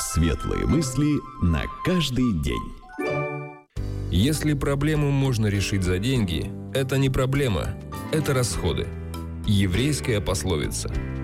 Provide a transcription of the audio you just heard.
Светлые мысли на каждый день. Если проблему можно решить за деньги, это не проблема, это расходы. Еврейская пословица.